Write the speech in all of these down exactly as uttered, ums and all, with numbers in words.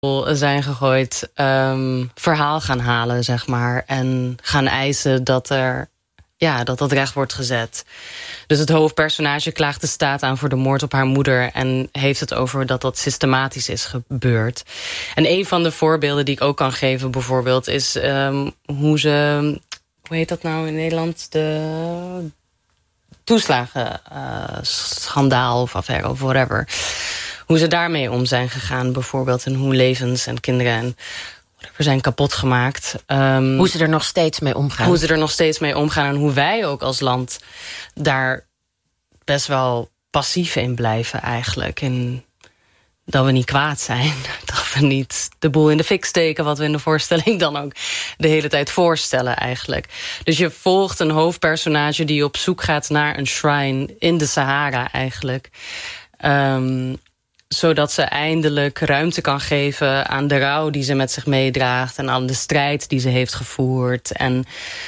zijn gegooid, um, verhaal gaan halen, zeg maar. En gaan eisen dat er, ja, dat dat recht wordt gezet. Dus het hoofdpersonage klaagt de staat aan voor de moord op haar moeder en heeft het over dat dat systematisch is gebeurd. En een van de voorbeelden die ik ook kan geven bijvoorbeeld is um, hoe ze, hoe heet dat nou in Nederland? De toeslagenschandaal uh, of affaire of whatever. Hoe ze daarmee om zijn gegaan bijvoorbeeld. En hoe levens en kinderen en whatever zijn kapot gemaakt. Um, hoe ze er nog steeds mee omgaan. Hoe ze er nog steeds mee omgaan. En hoe wij ook als land daar best wel passief in blijven eigenlijk. En dat we niet kwaad zijn. Dat we niet de boel in de fik steken. Wat we in de voorstelling dan ook de hele tijd voorstellen eigenlijk. Dus je volgt een hoofdpersonage die op zoek gaat naar een shrine in de Sahara eigenlijk. Um, zodat ze eindelijk ruimte kan geven aan de rouw die ze met zich meedraagt. En aan de strijd die ze heeft gevoerd. En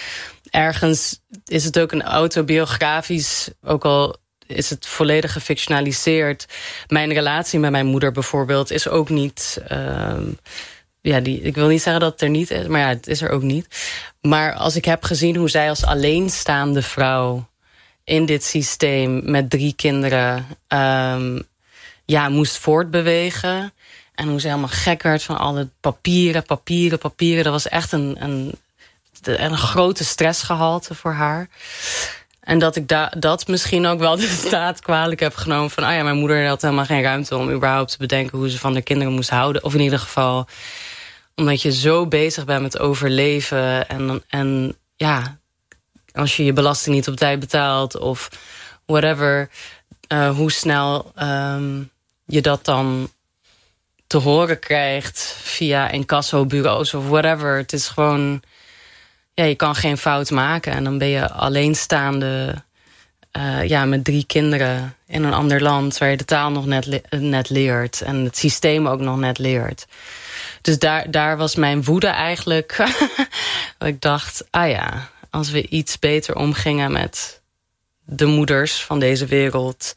ergens is het ook een autobiografisch, ook al is het volledig gefictionaliseerd. Mijn relatie met mijn moeder bijvoorbeeld is ook niet, Uh, ja, die, ik wil niet zeggen dat het er niet is, maar ja, het is er ook niet. Maar als ik heb gezien hoe zij als alleenstaande vrouw in dit systeem met drie kinderen Um, ja, moest voortbewegen. En hoe ze helemaal gek werd van alle papieren, papieren, papieren. Dat was echt een, een, een grote stressgehalte voor haar. En dat ik da, dat misschien ook wel de staat kwalijk heb genomen. Van, ah ja, mijn moeder had helemaal geen ruimte om überhaupt te bedenken hoe ze van de kinderen moest houden. Of in ieder geval, omdat je zo bezig bent met overleven. En, en ja, als je je belasting niet op tijd betaalt of whatever, Uh, hoe snel um, je dat dan te horen krijgt via incassobureaus of whatever. Het is gewoon, ja, je kan geen fout maken. En dan ben je alleenstaande uh, ja, met drie kinderen in een ander land waar je de taal nog net, le- net leert. En het systeem ook nog net leert. Dus daar, daar was mijn woede eigenlijk. Dat ik dacht, ah ja, als we iets beter omgingen met de moeders van deze wereld,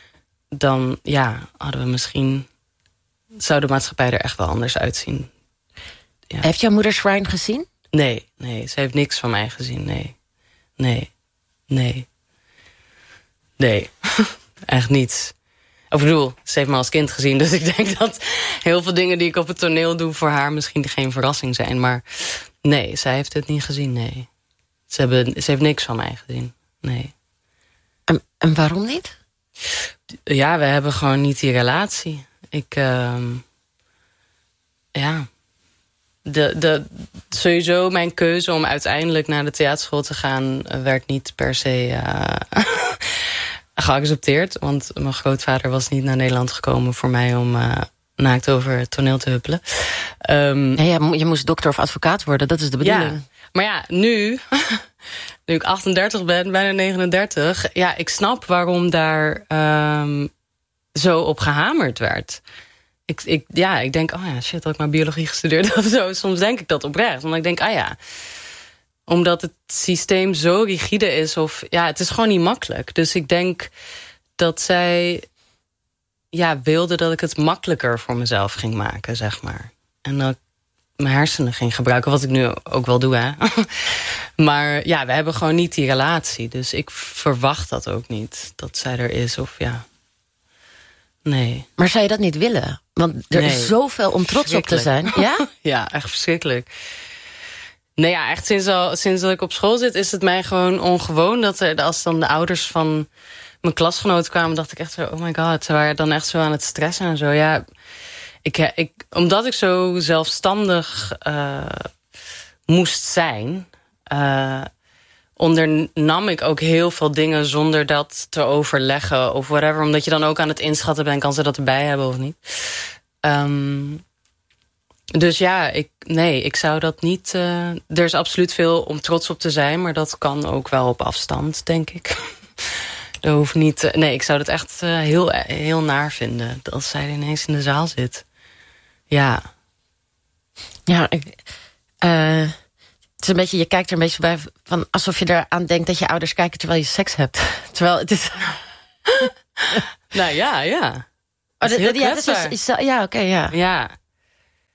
dan ja, hadden we misschien, zou de maatschappij er echt wel anders uitzien. Ja. Heeft jouw moeder Shrine gezien? Nee, nee, ze heeft niks van mij gezien, nee. Nee, nee. Nee, echt niets. Ik bedoel, ze heeft me als kind gezien, dus ik denk dat heel veel dingen die ik op het toneel doe voor haar misschien geen verrassing zijn. Maar nee, zij heeft het niet gezien, nee. Ze, hebben, ze heeft niks van mij gezien, nee. En, en waarom niet? Ja, we hebben gewoon niet die relatie. Ik, uh, ja. De, de, sowieso mijn keuze om uiteindelijk naar de theaterschool te gaan werd niet per se uh, geaccepteerd. Want mijn grootvader was niet naar Nederland gekomen voor mij om uh, naakt over het toneel te huppelen. Um, ja, ja, je moest dokter of advocaat worden, dat is de bedoeling. Ja, maar ja, nu, nu ik achtendertig ben, bijna negenendertig, ja, ik snap waarom daar um, zo op gehamerd werd. Ik, ik, ja, ik denk, oh ja, shit, had ik maar biologie gestudeerd of zo. Soms denk ik dat oprecht. Omdat ik denk, ah ja, omdat het systeem zo rigide is, of ja, het is gewoon niet makkelijk. Dus ik denk dat zij ja, wilde dat ik het makkelijker voor mezelf ging maken, zeg maar. En dat ik mijn hersenen ging gebruiken, wat ik nu ook wel doe, hè. Maar ja, we hebben gewoon niet die relatie. Dus ik verwacht dat ook niet, dat zij er is, of ja. Nee. Maar zou je dat niet willen? Want er nee. is zoveel om trots op te zijn. Ja? Ja, echt verschrikkelijk. Nee, ja, echt sinds, al, sinds dat ik op school zit, is het mij gewoon ongewoon dat er, als dan de ouders van mijn klasgenoten kwamen, dacht ik echt zo, oh my god, ze waren dan echt zo aan het stressen en zo. Ja, ik, ik, omdat ik zo zelfstandig uh, moest zijn, uh, ondernam ik ook heel veel dingen zonder dat te overleggen of whatever. Omdat je dan ook aan het inschatten bent, kan ze dat erbij hebben of niet. Um, dus ja, ik, nee, ik zou dat niet. Uh, er is absoluut veel om trots op te zijn, maar dat kan ook wel op afstand, denk ik. Dat hoeft niet. Uh, nee, ik zou dat echt uh, heel, heel naar vinden als zij ineens in de zaal zit. Ja. Ja, ik, uh, het is een beetje, je kijkt er een beetje bij van alsof je eraan denkt dat je ouders kijken terwijl je seks hebt. Terwijl het is. Nou ja, ja. Oh, dat, heel ja, dat is, is, ja, oké, okay, ja. Ja.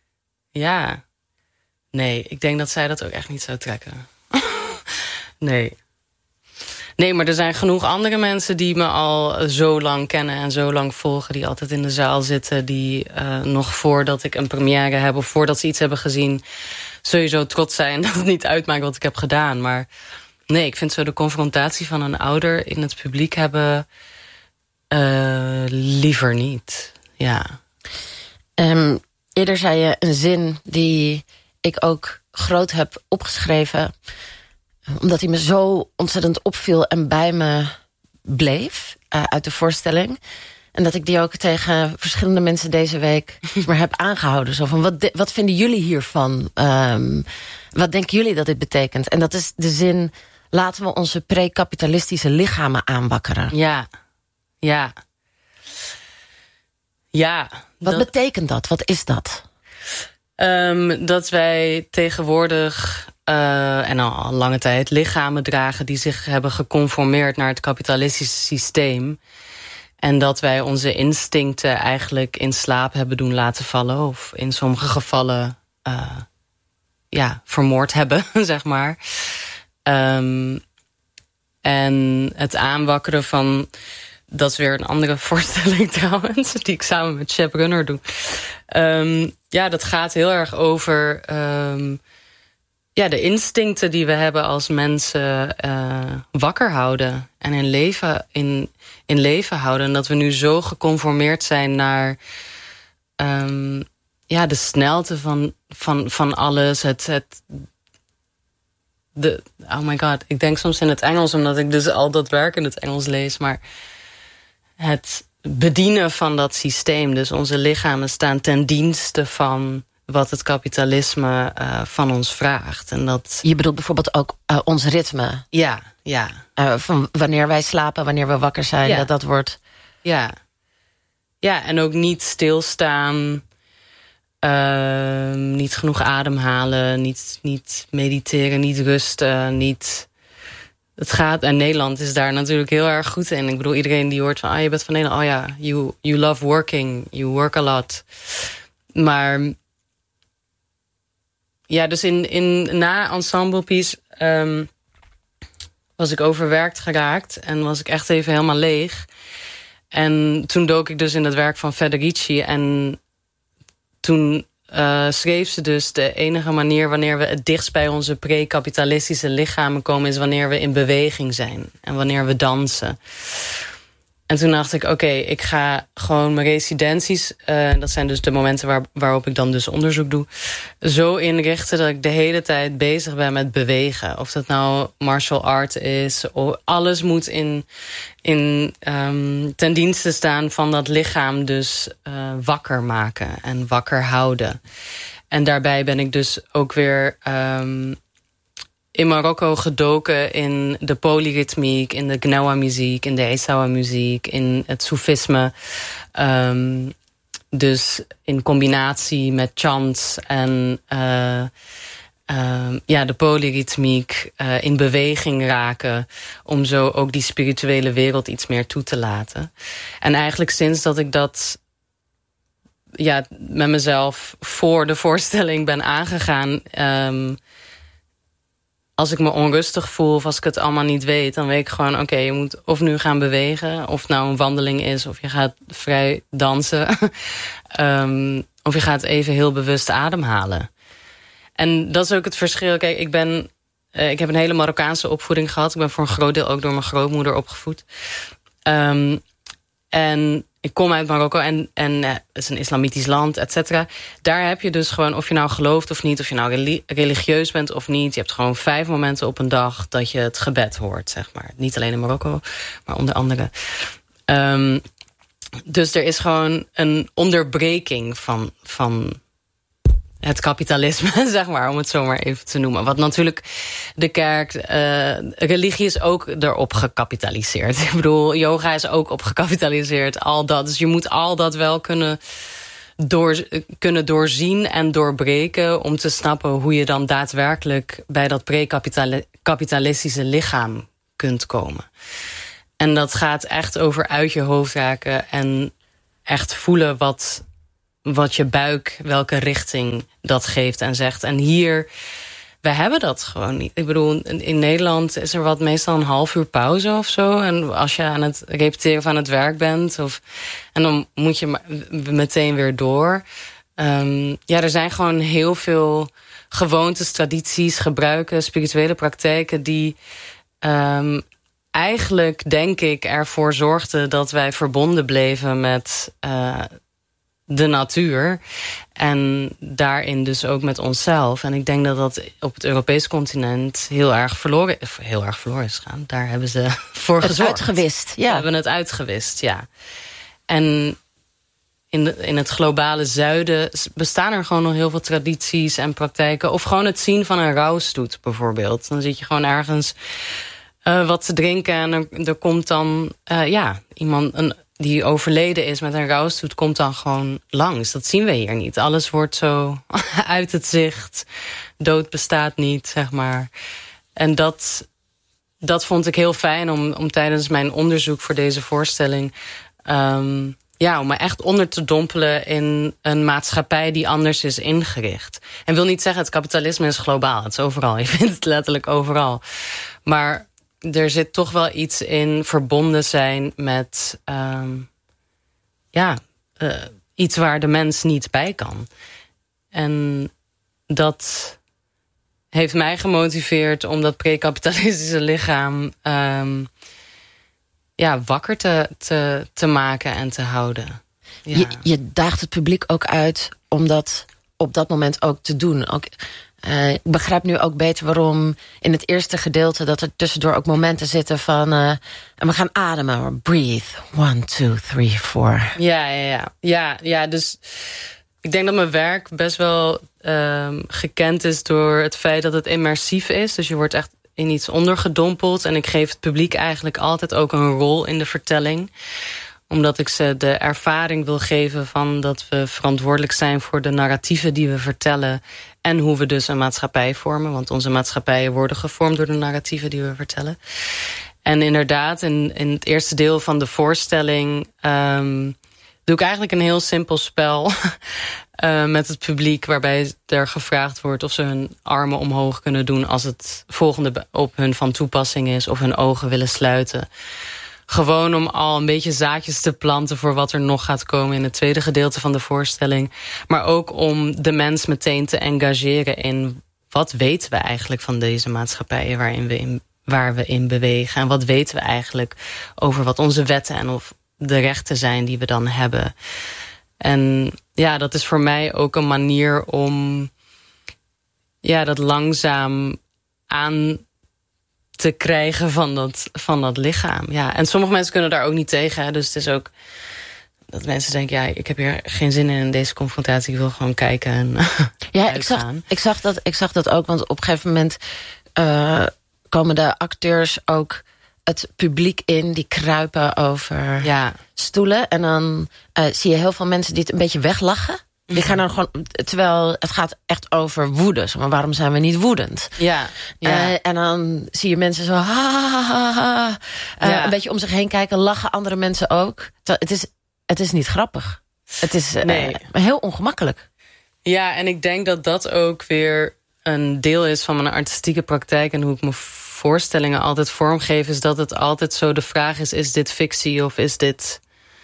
Ja. Nee, ik denk dat zij dat ook echt niet zou trekken. Nee. Nee, maar er zijn genoeg andere mensen die me al zo lang kennen en zo lang volgen, die altijd in de zaal zitten, die uh, nog voordat ik een première heb of voordat ze iets hebben gezien, sowieso trots zijn dat het niet uitmaakt wat ik heb gedaan. Maar nee, ik vind zo de confrontatie van een ouder in het publiek hebben uh, liever niet. Ja. Um, eerder zei je een zin die ik ook groot heb opgeschreven, omdat hij me zo ontzettend opviel en bij me bleef uh, uit de voorstelling. En dat ik die ook tegen verschillende mensen deze week maar heb aangehouden. Zo van, wat, de, wat vinden jullie hiervan? Um, wat denken jullie dat dit betekent? En dat is de zin, laten we onze pre-kapitalistische lichamen aanwakkeren. Ja, ja. Ja. Wat dat, betekent dat? Wat is dat? Um, dat wij tegenwoordig uh, en al lange tijd lichamen dragen die zich hebben geconformeerd naar het kapitalistische systeem. En dat wij onze instincten eigenlijk in slaap hebben doen laten vallen. Of in sommige gevallen uh, ja, vermoord hebben, zeg maar. Um, en het aanwakkeren van, dat is weer een andere voorstelling trouwens, die ik samen met Shep Runner doe. Um, ja, dat gaat heel erg over um, ja, de instincten die we hebben als mensen uh, wakker houden. En in leven, in, in leven houden. En dat we nu zo geconformeerd zijn naar um, ja, de snelte van, van, van alles. Het, het, de, oh my god, ik denk soms in het Engels, omdat ik dus al dat werk in het Engels lees. Maar het bedienen van dat systeem. Dus onze lichamen staan ten dienste van wat het kapitalisme uh, van ons vraagt. En dat... Je bedoelt bijvoorbeeld ook uh, ons ritme. Ja, ja. Uh, van wanneer wij slapen, wanneer we wakker zijn, ja. dat dat wordt... Ja. Ja, en ook niet stilstaan. Uh, niet genoeg ademhalen. Niet, niet mediteren, niet rusten, niet... Het gaat, en Nederland is daar natuurlijk heel erg goed in. Ik bedoel, iedereen die hoort van, ah, je bent van Nederland. Oh ja, you, you love working, you work a lot. Maar ja, dus in, in, na Ensemble Piece um, was ik overwerkt geraakt. En was ik echt even helemaal leeg. En toen dook ik dus in het werk van Federici. En toen uh, schreef ze dus, de enige manier wanneer we het dichtst bij onze pre-kapitalistische lichamen komen, is wanneer we in beweging zijn. En wanneer we dansen. En toen dacht ik, oké, okay, ik ga gewoon mijn residenties, uh, dat zijn dus de momenten waar, waarop ik dan dus onderzoek doe, zo inrichten dat ik de hele tijd bezig ben met bewegen. Of dat nou martial art is, of alles moet in, in um, ten dienste staan van dat lichaam dus uh, wakker maken en wakker houden. En daarbij ben ik dus ook weer Um, in Marokko gedoken in de polyritmiek, in de Gnawa-muziek, in de Essawa-muziek, in het Soefisme. Um, dus in combinatie met chants en uh, uh, ja, de polyritmiek uh, in beweging raken, om zo ook die spirituele wereld iets meer toe te laten. En eigenlijk sinds dat ik dat ja, met mezelf voor de voorstelling ben aangegaan, Um, als ik me onrustig voel of als ik het allemaal niet weet, dan weet ik gewoon, oké, okay, je moet of nu gaan bewegen, of het nou een wandeling is, of je gaat vrij dansen, um, of je gaat even heel bewust ademhalen. En dat is ook het verschil. Kijk, ik ben, uh, ik heb een hele Marokkaanse opvoeding gehad. Ik ben voor een groot deel ook door mijn grootmoeder opgevoed. Um, en ik kom uit Marokko en, en uh, het is een islamitisch land, et cetera. Daar heb je dus gewoon, of je nou gelooft of niet, of je nou religieus bent of niet, je hebt gewoon vijf momenten op een dag dat je het gebed hoort, zeg maar. Niet alleen in Marokko, maar onder andere. Um, dus er is gewoon een onderbreking van, van het kapitalisme, zeg maar, om het zo maar even te noemen. Wat natuurlijk de kerk, uh, religie is ook erop gecapitaliseerd. Ik bedoel, yoga is ook op gecapitaliseerd, al dat. Dus je moet al dat wel kunnen, door, kunnen doorzien en doorbreken, om te snappen hoe je dan daadwerkelijk bij dat pre-kapitalistische lichaam kunt komen. En dat gaat echt over uit je hoofd raken en echt voelen wat wat je buik, welke richting dat geeft en zegt. En hier, we hebben dat gewoon niet. Ik bedoel, in Nederland is er wat meestal een half uur pauze of zo. En als je aan het repeteren van het werk bent, of, en dan moet je meteen weer door. Um, ja, er zijn gewoon heel veel gewoontes, tradities, gebruiken, spirituele praktijken die um, eigenlijk, denk ik, ervoor zorgden dat wij verbonden bleven met uh, de natuur. En daarin dus ook met onszelf. En ik denk dat dat op het Europese continent heel erg verloren, heel erg verloren is gegaan. Daar hebben ze voor het gezorgd. Uitgewist, ja. Ze hebben het uitgewist, ja. En in, de, in het globale zuiden bestaan er gewoon nog heel veel tradities en praktijken. Of gewoon het zien van een rouwstoet bijvoorbeeld. Dan zit je gewoon ergens uh, wat te drinken en er, er komt dan uh, ja, iemand een, die overleden is met een rouwstoet, komt dan gewoon langs. Dat zien we hier niet. Alles wordt zo uit het zicht. Dood bestaat niet, zeg maar. En dat, dat vond ik heel fijn om, om tijdens mijn onderzoek voor deze voorstelling Um, ja, om me echt onder te dompelen in een maatschappij die anders is ingericht. En wil niet zeggen, het kapitalisme is globaal. Het is overal. Je vindt het letterlijk overal. Maar er zit toch wel iets in verbonden zijn met um, ja, uh, iets waar de mens niet bij kan. En dat heeft mij gemotiveerd om dat pre-kapitalistische lichaam Um, ja, wakker te, te, te maken en te houden. Ja. Je, je daagt het publiek ook uit om dat op dat moment ook te doen. Ook, uh, ik begrijp nu ook beter waarom in het eerste gedeelte dat er tussendoor ook momenten zitten van Uh, en we gaan ademen. Breathe. One, two, three, four. Ja, ja, ja. Ja, ja, dus ik denk dat mijn werk best wel um, gekend is door het feit dat het immersief is. Dus je wordt echt in iets ondergedompeld. En ik geef het publiek eigenlijk altijd ook een rol in de vertelling. Omdat ik ze de ervaring wil geven van dat we verantwoordelijk zijn voor de narratieven die we vertellen. En hoe we dus een maatschappij vormen. Want onze maatschappijen worden gevormd door de narratieven die we vertellen. En inderdaad, in, in het eerste deel van de voorstelling Um, doe ik eigenlijk een heel simpel spel uh, met het publiek, waarbij er gevraagd wordt of ze hun armen omhoog kunnen doen als het volgende op hun van toepassing is, of hun ogen willen sluiten. Gewoon om al een beetje zaadjes te planten voor wat er nog gaat komen in het tweede gedeelte van de voorstelling. Maar ook om de mens meteen te engageren in wat weten we eigenlijk van deze maatschappijen waarin we in, waar we in bewegen. En wat weten we eigenlijk over wat onze wetten en of de rechten zijn die we dan hebben. En ja, dat is voor mij ook een manier om ja, dat langzaam aan te krijgen van dat, van dat lichaam. Ja. En sommige mensen kunnen daar ook niet tegen. Hè. Dus het is ook dat mensen denken, ja, ik heb hier geen zin in, in deze confrontatie. Ik wil gewoon kijken en ja, ik zag, ik, zag dat, ik zag dat ook, want op een gegeven moment Uh, komen de acteurs ook het publiek in, die kruipen over ja. stoelen. En dan uh, zie je heel veel mensen die het een beetje weglachen. Die gaan dan gewoon, terwijl het gaat echt over woede. Maar waarom zijn we niet woedend? Ja. ja. Uh, en dan zie je mensen zo ha, ha, ha, ha, uh, ja. een beetje om zich heen kijken, lachen andere mensen ook. Het is, het is niet grappig. Het is uh, nee. heel ongemakkelijk. Ja, en ik denk dat dat ook weer een deel is van mijn artistieke praktijk en hoe ik me voorstellingen altijd vormgeven, is dat het altijd zo de vraag is, is dit fictie of is dit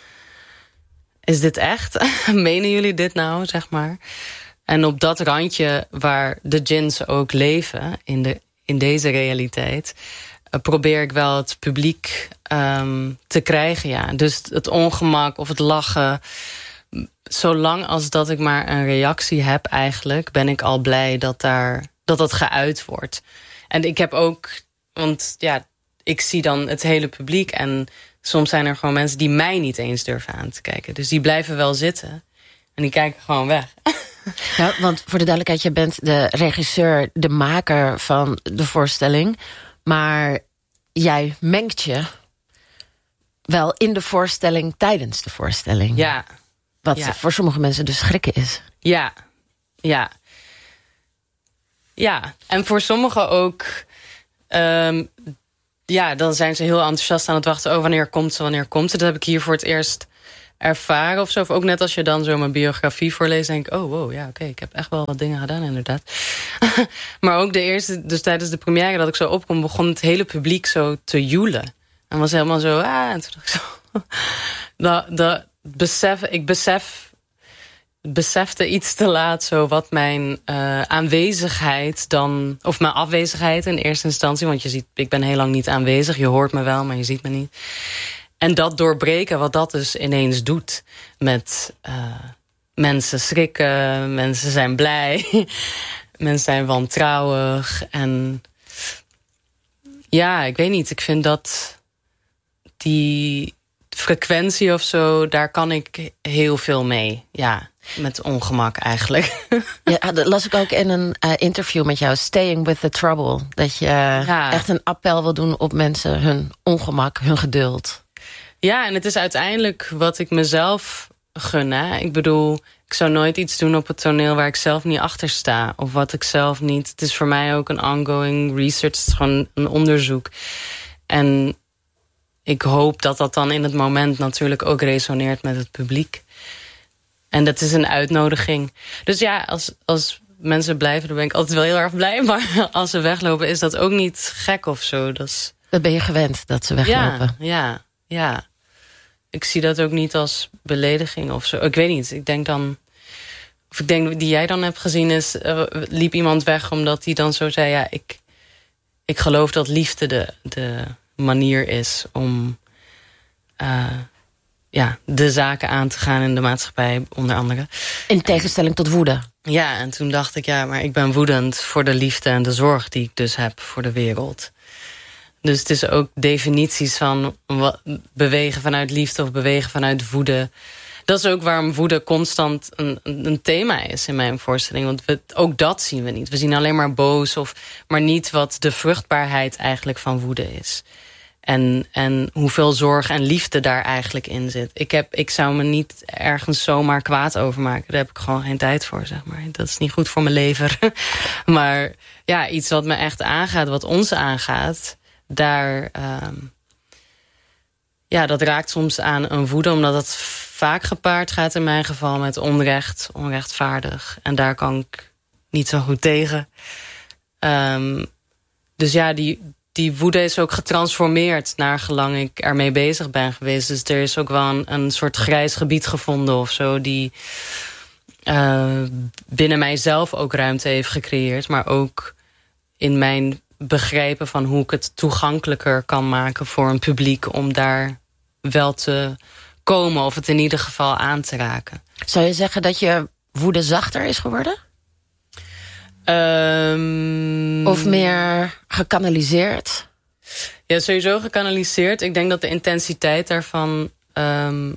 is dit echt? Menen jullie dit nou, zeg maar? En op dat randje waar de djinns ook leven, in, de, in deze realiteit, uh, probeer ik wel het publiek um, te krijgen, ja. Dus het ongemak of het lachen, zolang als dat ik maar een reactie heb eigenlijk, ben ik al blij dat daar, dat dat geuit wordt. En ik heb ook, want ja, ik zie dan het hele publiek en soms zijn er gewoon mensen die mij niet eens durven aan te kijken. Dus die blijven wel zitten en die kijken gewoon weg. Ja, want voor de duidelijkheid, je bent de regisseur, de maker van de voorstelling. Maar jij mengt je wel in de voorstelling tijdens de voorstelling. Ja. Wat ja. voor sommige mensen dus schrikken is. Ja, ja. Ja, en voor sommigen ook Um, ja, dan zijn ze heel enthousiast aan het wachten. Oh, wanneer komt ze, wanneer komt ze? Dat heb ik hier voor het eerst ervaren of zo. Of ook net als je dan zo mijn biografie voorleest, denk ik, oh wow, ja, oké, okay, ik heb echt wel wat dingen gedaan, inderdaad. Maar ook de eerste, dus tijdens de première dat ik zo opkom, begon het hele publiek zo te joelen. En was helemaal zo, ah, en toen dacht ik zo... dat, dat besef, ik besef... besefte iets te laat zo wat mijn uh, aanwezigheid dan... of mijn afwezigheid in eerste instantie... want je ziet, ik ben heel lang niet aanwezig. Je hoort me wel, maar je ziet me niet. En dat doorbreken, wat dat dus ineens doet... met uh, mensen schrikken, mensen zijn blij... mensen zijn wantrouwig. En ja, ik weet niet, ik vind dat... die frequentie of zo, daar kan ik heel veel mee, ja... Met ongemak eigenlijk. Ja, dat las ik ook in een uh, interview met jou. Staying with the trouble. Dat je ja. echt een appel wil doen op mensen. Hun ongemak, hun geduld. Ja, en het is uiteindelijk wat ik mezelf gun. Hè? Ik bedoel, ik zou nooit iets doen op het toneel... waar ik zelf niet achter sta. Of wat ik zelf niet... Het is voor mij ook een ongoing research. Het is gewoon een onderzoek. En ik hoop dat dat dan in het moment natuurlijk ook resoneert met het publiek. En dat is een uitnodiging. Dus ja, als, als mensen blijven, dan ben ik altijd wel heel erg blij. Maar als ze weglopen, is dat ook niet gek of zo. Dat, is... dat ben je gewend, dat ze weglopen. Ja, ja, ja. Ik zie dat ook niet als belediging of zo. Ik weet niet, ik denk dan... Of ik denk, die jij dan hebt gezien is... Uh, liep iemand weg omdat hij dan zo zei... Ja, ik, ik geloof dat liefde de, de manier is om... Uh, ja, de zaken aan te gaan in de maatschappij, onder andere. In tegenstelling tot woede. Ja, en toen dacht ik, ja, maar ik ben woedend voor de liefde en de zorg die ik dus heb voor de wereld. Dus het is ook definities van wat, bewegen vanuit liefde of bewegen vanuit woede. Dat is ook waarom woede constant een, een thema is in mijn voorstelling. Want we, ook dat zien we niet. We zien alleen maar boos, of, maar niet wat de vruchtbaarheid eigenlijk van woede is. En, en hoeveel zorg en liefde daar eigenlijk in zit. Ik, heb, ik zou me niet ergens zomaar kwaad over maken. Daar heb ik gewoon geen tijd voor, zeg maar. Dat is niet goed voor mijn lever. Maar ja, iets wat me echt aangaat, wat ons aangaat... daar, um, ja, dat raakt soms aan een woede... omdat het vaak gepaard gaat in mijn geval met onrecht, onrechtvaardig. En daar kan ik niet zo goed tegen. Um, dus ja, die... Die woede is ook getransformeerd naar gelang ik ermee bezig ben geweest. Dus er is ook wel een, een soort grijs gebied gevonden of zo... die uh, binnen mijzelf ook ruimte heeft gecreëerd. Maar ook in mijn begrijpen van hoe ik het toegankelijker kan maken... voor een publiek om daar wel te komen... of het in ieder geval aan te raken. Zou je zeggen dat je woede zachter is geworden? Um, of meer gekanaliseerd? Ja, sowieso gekanaliseerd. Ik denk dat de intensiteit daarvan um,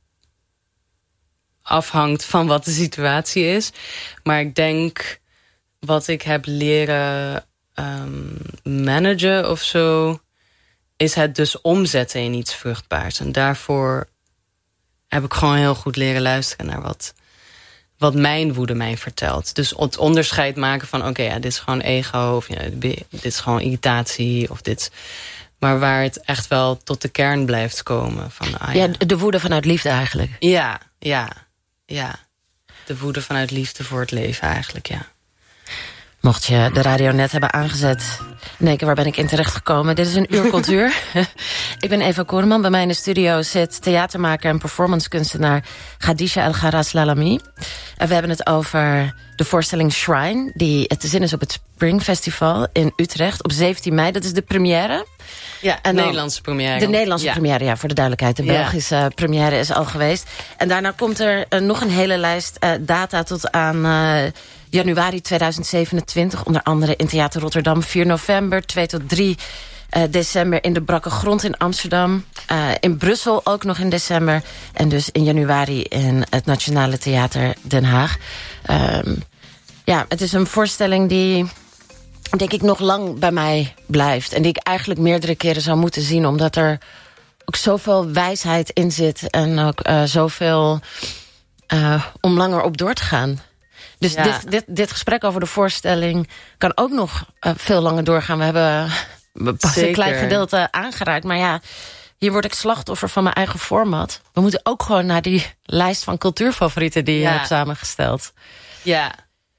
afhangt van wat de situatie is. Maar ik denk wat ik heb leren um, managen of zo... is het dus omzetten in iets vruchtbaars. En daarvoor heb ik gewoon heel goed leren luisteren naar wat... wat mijn woede mij vertelt. Dus het onderscheid maken van... oké, okay, ja, dit is gewoon ego... of ja, dit is gewoon irritatie... of dit, maar waar het echt wel tot de kern blijft komen. Van, ah, ja. ja, de woede vanuit liefde eigenlijk. Ja, ja, ja. De woede vanuit liefde voor het leven eigenlijk, ja. Mocht je de radio net hebben aangezet... Nee, waar ben ik in terechtgekomen? Dit is een uur cultuur. Ik ben Eva Koreman. Bij mij in de studio zit theatermaker en performancekunstenaar... Khadija El Gharas Lalami. En we hebben het over de voorstelling Shrine... die te zien is op het Spring Festival in Utrecht op zeventien mei. Dat is de première. Ja, de Nederlandse première. De Nederlandse ja. première, ja, voor de duidelijkheid. De Belgische ja. première is al geweest. En daarna komt er uh, nog een hele lijst uh, data tot aan... Uh, januari tweeduizend zevenentwintig, onder andere in Theater Rotterdam... vier november, twee tot drie uh, december in de Brakke Grond in Amsterdam. Uh, in Brussel ook nog in december. En dus in januari in het Nationale Theater Den Haag. Um, ja, het is een voorstelling die, denk ik, nog lang bij mij blijft. En die ik eigenlijk meerdere keren zou moeten zien... omdat er ook zoveel wijsheid in zit... en ook uh, zoveel uh, om langer op door te gaan... Dus ja. dit, dit, dit gesprek over de voorstelling kan ook nog uh, veel langer doorgaan. We hebben pas Zeker. een klein gedeelte aangeraakt. Maar ja, hier word ik slachtoffer van mijn eigen format. We moeten ook gewoon naar die lijst van cultuurfavorieten die je ja. hebt samengesteld. Ja.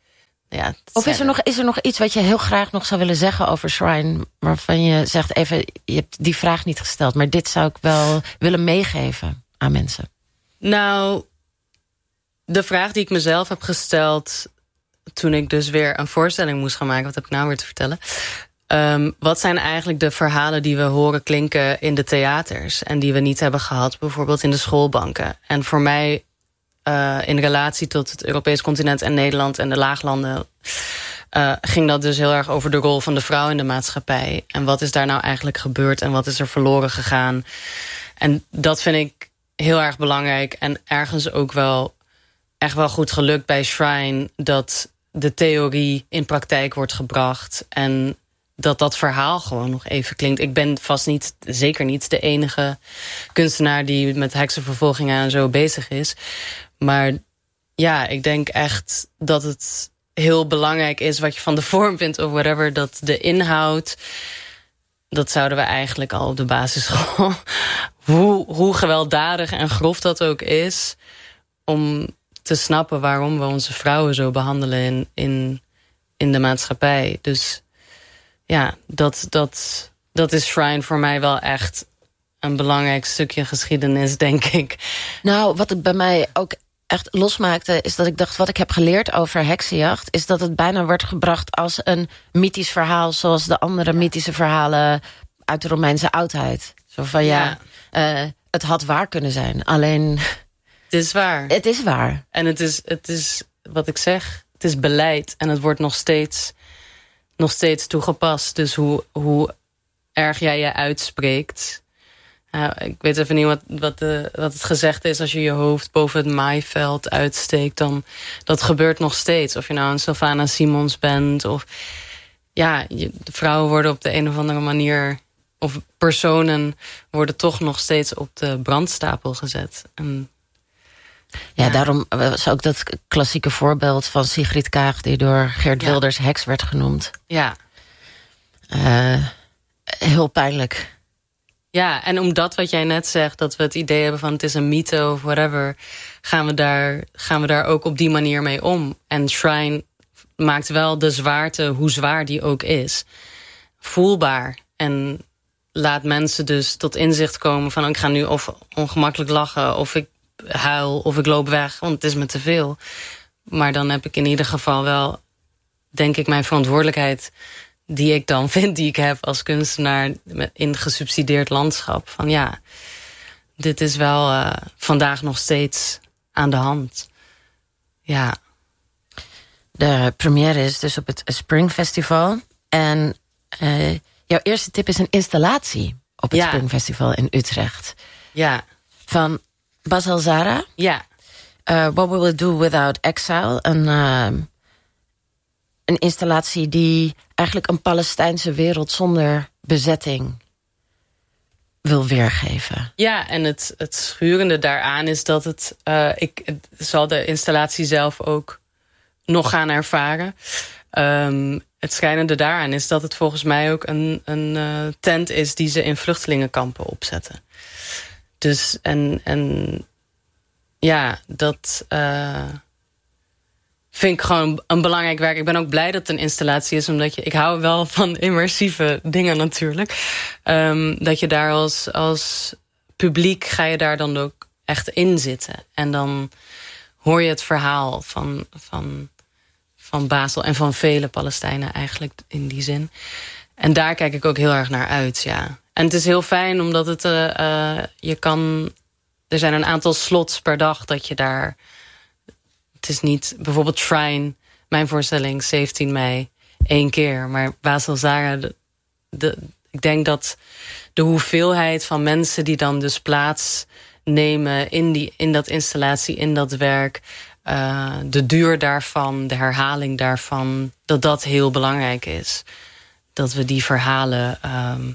ja of is er, nog, is er nog iets wat je heel graag nog zou willen zeggen over Shrine, waarvan je zegt even, je hebt die vraag niet gesteld, maar dit zou ik wel willen meegeven aan mensen? Nou, de vraag die ik mezelf heb gesteld toen ik dus weer een voorstelling moest gaan maken, wat heb ik nou weer te vertellen? Um, wat zijn eigenlijk de verhalen die we horen klinken in de theaters en die we niet hebben gehad, bijvoorbeeld in de schoolbanken? En voor mij, uh, in relatie tot het Europees continent en Nederland en de laaglanden, uh, ging dat dus heel erg over de rol van de vrouw in de maatschappij. En wat is daar nou eigenlijk gebeurd en wat is er verloren gegaan? En dat vind ik heel erg belangrijk en ergens ook wel echt wel goed gelukt bij Shrine, dat de theorie in praktijk wordt gebracht en dat dat verhaal gewoon nog even klinkt. Ik ben vast niet, zeker niet de enige kunstenaar die met heksenvervolgingen en zo bezig is. Maar ja, ik denk echt dat het heel belangrijk is wat je van de vorm vindt of whatever, dat de inhoud, dat zouden we eigenlijk al op de basisschool, hoe, hoe gewelddadig en grof dat ook is, om te snappen waarom we onze vrouwen zo behandelen in, in, in de maatschappij. Dus ja, dat, dat, dat is Shrine voor mij wel echt een belangrijk stukje geschiedenis, denk ik. Nou, wat het bij mij ook echt losmaakte, is dat ik dacht, wat ik heb geleerd over heksenjacht, is dat het bijna wordt gebracht als een mythisch verhaal, zoals de andere mythische verhalen uit de Romeinse oudheid. Zo van ja, ja uh, het had waar kunnen zijn. Alleen, het is waar. Het is waar. En het is, het is wat ik zeg, het is beleid en het wordt nog steeds, nog steeds toegepast. Dus hoe, hoe erg jij je uitspreekt. Uh, ik weet even niet wat, wat, de, wat het gezegd is. Als je je hoofd boven het maaiveld uitsteekt, dan dat gebeurt nog steeds. Of je nou een Sylvana Simons bent. Of ja, je, de vrouwen worden op de een of andere manier, of personen worden toch nog steeds op de brandstapel gezet. En, ja, ja, daarom was ook dat klassieke voorbeeld van Sigrid Kaag, die door Geert ja. Wilders heks werd genoemd. Ja. Uh, heel pijnlijk. Ja, en omdat wat jij net zegt, dat we het idee hebben van het is een mythe of whatever, gaan we daar, gaan we daar ook op die manier mee om. En Shrine maakt wel de zwaarte, hoe zwaar die ook is, voelbaar. En laat mensen dus tot inzicht komen van ik ga nu of ongemakkelijk lachen, of ik huil, of ik loop weg, want het is me te veel. Maar dan heb ik in ieder geval wel, denk ik, mijn verantwoordelijkheid die ik dan vind, die ik heb als kunstenaar in gesubsidieerd landschap. Van ja, dit is wel uh, vandaag nog steeds aan de hand. Ja. De première is dus op het Spring Festival. En uh, jouw eerste tip is een installatie op het ja. Spring Festival in Utrecht. Ja. Van Basel Zara. Ja. Uh, What Will We Do Without Exile. Een, uh, een installatie die eigenlijk een Palestijnse wereld zonder bezetting wil weergeven. Ja, en het, het schurende daaraan is dat het, uh, ik het zal de installatie zelf ook nog gaan ervaren. Um, het schijnende daaraan is dat het volgens mij ook een, een uh, tent is die ze in vluchtelingenkampen opzetten. Dus en, en ja, dat uh, vind ik gewoon een belangrijk werk. Ik ben ook blij dat het een installatie is, omdat je, ik hou wel van immersieve dingen natuurlijk. Um, dat je daar als, als publiek ga je daar dan ook echt in zitten. En dan hoor je het verhaal van, van, van Basel en van vele Palestijnen eigenlijk in die zin. En daar kijk ik ook heel erg naar uit, ja. En het is heel fijn, omdat het, uh, uh, je kan, er zijn een aantal slots per dag dat je daar, het is niet, bijvoorbeeld Shrine, mijn voorstelling, zeventien mei, één keer. Maar Basel Zara, de, de, ik denk dat de hoeveelheid van mensen die dan dus plaats nemen in, die, in dat installatie, in dat werk, uh, de duur daarvan, de herhaling daarvan, dat dat heel belangrijk is. Dat we die verhalen, um,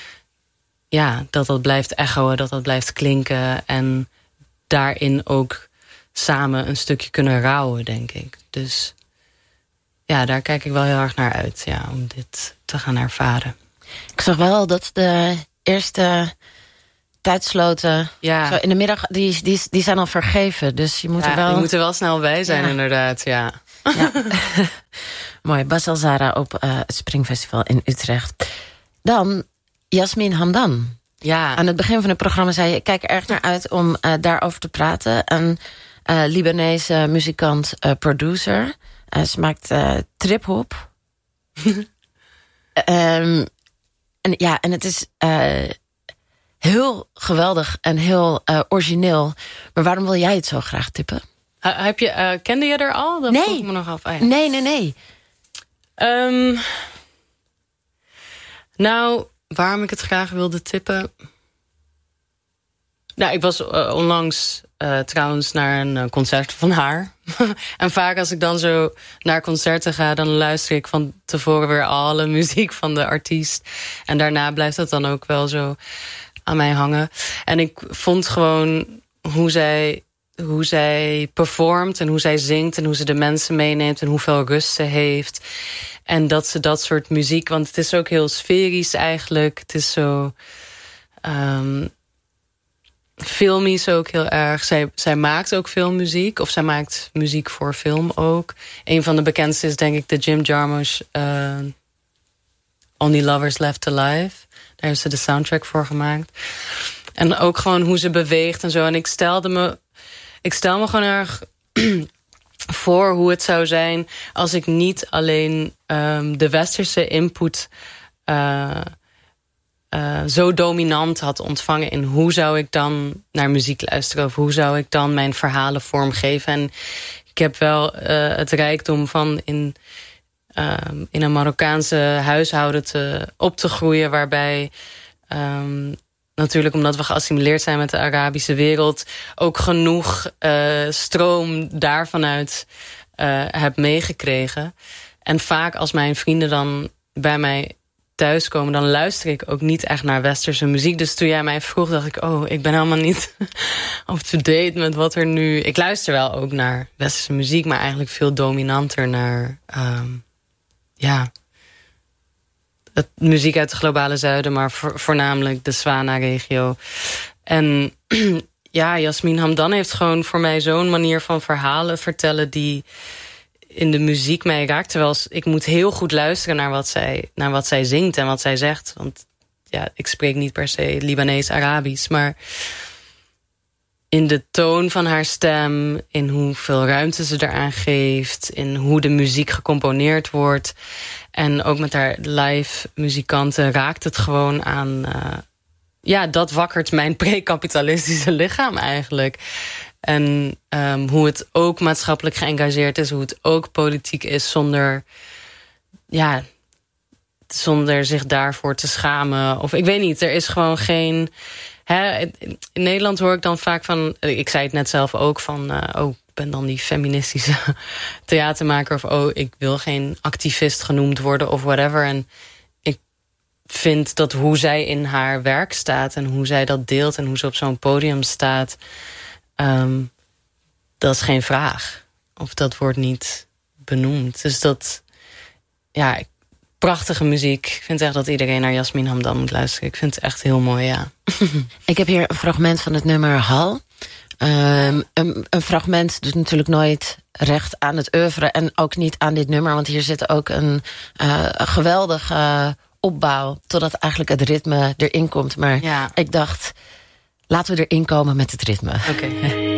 ja, dat dat blijft echoen, dat dat blijft klinken en daarin ook samen een stukje kunnen rouwen, denk ik. Dus ja, daar kijk ik wel heel erg naar uit, ja, om dit te gaan ervaren. Ik zag wel dat de eerste tijdsloten. Ja. Zo in de middag, die, die, die zijn al vergeven. Dus je moet ja, er wel... je moet er wel snel bij zijn, ja. inderdaad. Ja. Ja. Mooi, Basel Zara op uh, het Springfestival in Utrecht. Dan Yasmin Hamdan. Ja. Aan het begin van het programma zei je... ik kijk er erg naar uit om uh, daarover te praten. Een uh, Libanese muzikant, uh, producer. Uh, ze maakt uh, trip-hop. um, en ja, en het is uh, heel geweldig en heel uh, origineel. Maar waarom wil jij het zo graag tippen? Uh, heb je, uh, kende je er al? Dat nee. vroeg ik me nog af. Oh, ja. Nee, nee, nee. Um, nou, waarom ik het graag wilde tippen... Nou, ik was uh, onlangs uh, trouwens naar een uh, concert van haar. En vaak als ik dan zo naar concerten ga... dan luister ik van tevoren weer alle muziek van de artiest. En daarna blijft dat dan ook wel zo aan mij hangen. En ik vond gewoon hoe zij, hoe zij performt en hoe zij zingt... en hoe ze de mensen meeneemt en hoeveel rust ze heeft. En dat ze dat soort muziek... want het is ook heel sferisch eigenlijk. Het is zo... Um, filmisch ook heel erg. Zij, zij maakt ook veel muziek. Of zij maakt muziek voor film ook. Een van de bekendste is denk ik de Jim Jarmusch... Uh, Only Lovers Left Alive. Daar heeft ze de soundtrack voor gemaakt. En ook gewoon hoe ze beweegt en zo. En ik stelde me... Ik stel me gewoon erg voor hoe het zou zijn... als ik niet alleen um, de westerse input... Uh, Uh, zo dominant had ontvangen in hoe zou ik dan naar muziek luisteren... of hoe zou ik dan mijn verhalen vormgeven. En ik heb wel uh, het rijkdom van in, uh, in een Marokkaanse huishouden te, op te groeien... waarbij um, natuurlijk omdat we geassimileerd zijn met de Arabische wereld... ook genoeg uh, stroom daarvanuit uh, heb meegekregen. En vaak als mijn vrienden dan bij mij... thuiskomen, dan luister ik ook niet echt naar westerse muziek. Dus toen jij mij vroeg, dacht ik... oh, ik ben helemaal niet up-to-date met wat er nu... Ik luister wel ook naar westerse muziek... maar eigenlijk veel dominanter naar... Um, ja... Het, muziek uit het globale zuiden... maar vo- voornamelijk de Swana-regio. En ja, Yasmin Hamdan heeft gewoon voor mij zo'n manier van verhalen vertellen... die... in de muziek mij raakt. Terwijl ik moet heel goed luisteren naar wat zij, naar wat zij zingt en wat zij zegt. Want ja, ik spreek niet per se Libanees-Arabisch. Maar in de toon van haar stem, in hoeveel ruimte ze eraan geeft... in hoe de muziek gecomponeerd wordt... en ook met haar live muzikanten raakt het gewoon aan... Uh, ja, dat wakkert mijn pre-kapitalistische lichaam eigenlijk... En um, hoe het ook maatschappelijk geëngageerd is... hoe het ook politiek is zonder... ja, zonder zich daarvoor te schamen. Of ik weet niet, er is gewoon geen... Hè, in Nederland hoor ik dan vaak van... ik zei het net zelf ook van... Uh, oh, ik ben dan die feministische theatermaker... of oh, ik wil geen activist genoemd worden of whatever. En ik vind dat hoe zij in haar werk staat... en hoe zij dat deelt en hoe ze op zo'n podium staat... Um, dat is geen vraag. Of dat wordt niet benoemd. Dus dat... Ja, prachtige muziek. Ik vind echt dat iedereen naar Yasmin Hamdan moet luisteren. Ik vind het echt heel mooi, ja. Ik heb hier een fragment van het nummer Hal. Um, een, een fragment doet natuurlijk nooit recht aan het oeuvre... en ook niet aan dit nummer. Want hier zit ook een, uh, een geweldige opbouw... totdat eigenlijk het ritme erin komt. Maar ja. Ik dacht... laten we erin komen met het ritme. Oké. Okay.